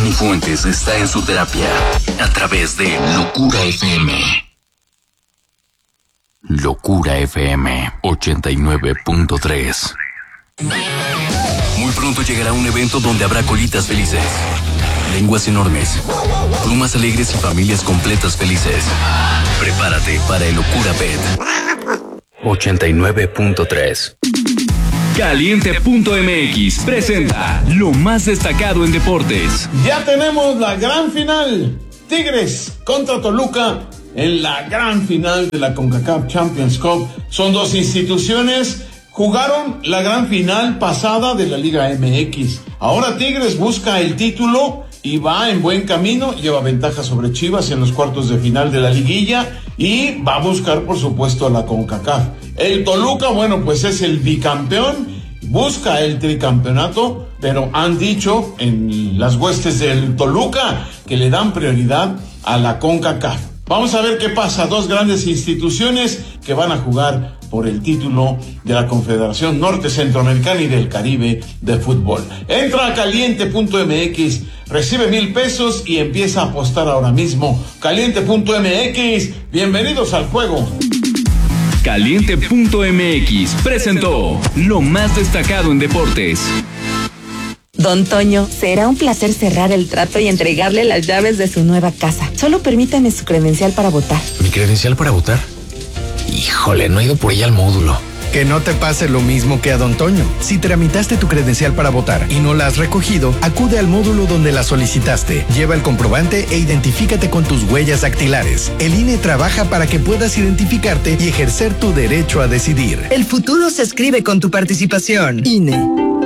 Dani Fuentes está en su terapia a través de Locura FM. Locura FM 89.3. Muy pronto llegará un evento donde habrá colitas felices, lenguas enormes, plumas alegres y familias completas felices. Prepárate para el Locura Pet 89.3. Caliente.mx presenta lo más destacado en deportes. Ya tenemos la gran final. Tigres contra Toluca en la gran final de la CONCACAF Champions Cup. Son dos instituciones. Jugaron la gran final pasada de la Liga MX. Ahora Tigres busca el título y va en buen camino. Lleva ventaja sobre Chivas en los cuartos de final de la liguilla y va a buscar, por supuesto, a la CONCACAF. El Toluca, bueno, pues es el bicampeón, busca el tricampeonato, pero han dicho en las huestes del Toluca que le dan prioridad a la CONCACAF. Vamos a ver qué pasa. Dos grandes instituciones que van a jugar por el título de la Confederación Norte Centroamericana y del Caribe de fútbol. Entra a caliente.mx, recibe $1,000 y empieza a apostar ahora mismo. Caliente.mx, bienvenidos al juego. Caliente.mx presentó lo más destacado en deportes. Don Toño, será un placer cerrar el trato y entregarle las llaves de su nueva casa. Solo permítame su credencial para votar. ¿Mi credencial para votar? Híjole, no he ido por ella al módulo. Que no te pase lo mismo que a Don Toño. Si tramitaste tu credencial para votar y no la has recogido, acude al módulo donde la solicitaste. Lleva el comprobante e identifícate con tus huellas dactilares. El INE trabaja para que puedas identificarte y ejercer tu derecho a decidir. El futuro se escribe con tu participación. INE.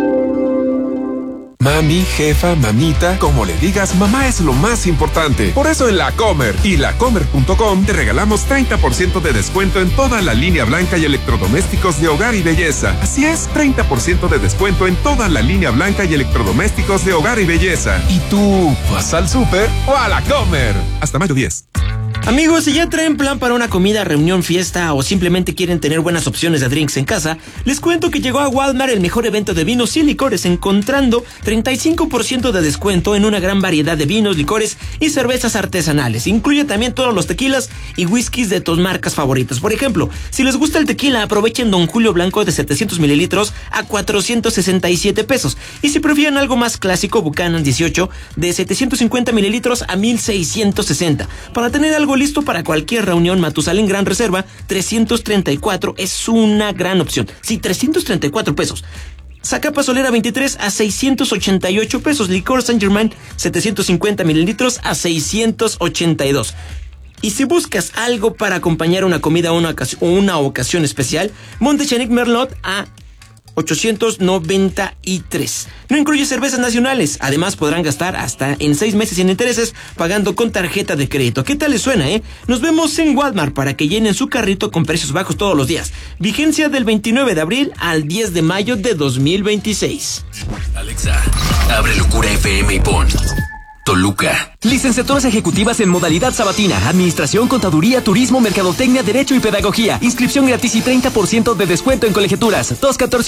Mami, jefa, mamita, como le digas, mamá es lo más importante. Por eso en La Comer y lacomer.com te regalamos 30% de descuento en toda la línea blanca y electrodomésticos de hogar y belleza. Así es, 30% de descuento en toda la línea blanca y electrodomésticos de hogar y belleza. ¿Y tú vas al súper o a La Comer? Hasta mayo 10. Amigos, si ya traen plan para una comida, reunión, fiesta o simplemente quieren tener buenas opciones de drinks en casa, les cuento que llegó a Walmart el mejor evento de vinos y licores, encontrando 35% de descuento en una gran variedad de vinos, licores y cervezas artesanales. Incluye también todos los tequilas y whiskies de tus marcas favoritas. Por ejemplo, si les gusta el tequila, aprovechen Don Julio Blanco de 700 mililitros a $467. Y si prefieren algo más clásico, Buchanan 18 de 750 mililitros a $1,660. Para tener algo listo para cualquier reunión, Matusalén Gran Reserva 334 es una gran opción. Sí, $334. Zacapa Solera 23 a $688. Licor Saint Germain 750 mililitros a $682. Y si buscas algo para acompañar una comida o una ocasión especial, Montechenic Merlot a $893. No incluye cervezas nacionales. Además podrán gastar hasta en 6 meses sin intereses pagando con tarjeta de crédito. ¿Qué tal les suena, Nos vemos en Walmart para que llenen su carrito con precios bajos todos los días. Vigencia del 29 de abril al 10 de mayo de 2026. Alexa, abre Locura FM y pon Toluca. Licenciaturas ejecutivas en modalidad sabatina, administración, contaduría, turismo, mercadotecnia, derecho y pedagogía. Inscripción gratis y 30% de descuento en colegiaturas.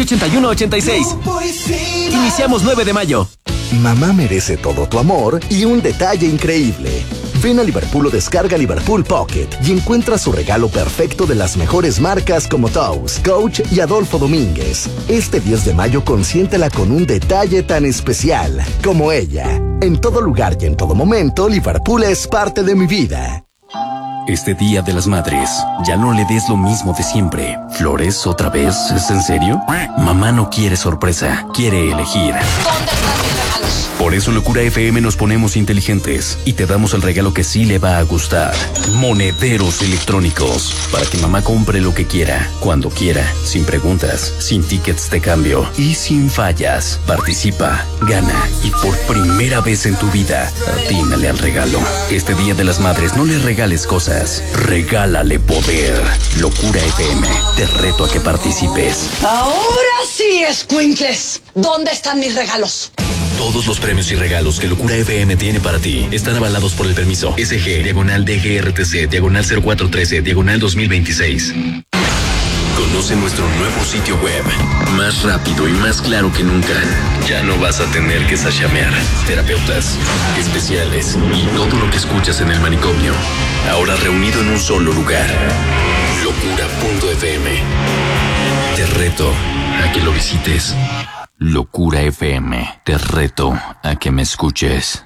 214-8186. Iniciamos 9 de mayo. Mamá merece todo tu amor y un detalle increíble. Ven a Liverpool o descarga Liverpool Pocket y encuentra su regalo perfecto de las mejores marcas como Toast, Coach y Adolfo Domínguez. Este 10 de mayo consiéntela con un detalle tan especial como ella. En todo lugar y en todo momento, Liverpool es parte de mi vida. Este Día de las Madres, ya no le des lo mismo de siempre. ¿Flores otra vez? ¿Es en serio? Mamá no quiere sorpresa, quiere elegir. Por eso en Locura FM nos ponemos inteligentes y te damos el regalo que sí le va a gustar. Monederos electrónicos, para que mamá compre lo que quiera, cuando quiera, sin preguntas, sin tickets de cambio y sin fallas. Participa, gana y por primera vez en tu vida, atínale al regalo. Este Día de las Madres no le regales cosas, regálale poder. Locura FM, te reto a que participes. Ahora sí, escuincles. ¿Dónde están mis regalos? Todos los premios y regalos que Locura FM tiene para ti están avalados por el permiso SG, /DGRTC, /0413, /2026. Conoce nuestro nuevo sitio web, más rápido y más claro que nunca. Ya no vas a tener que sashamear. Terapeutas, especiales y todo lo que escuchas en el manicomio, ahora reunido en un solo lugar. Locura.fm. Te reto a que lo visites. Locura FM. Te reto a que me escuches.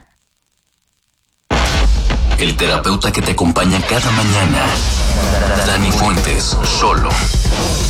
El terapeuta que te acompaña cada mañana. Dani Fuentes, solo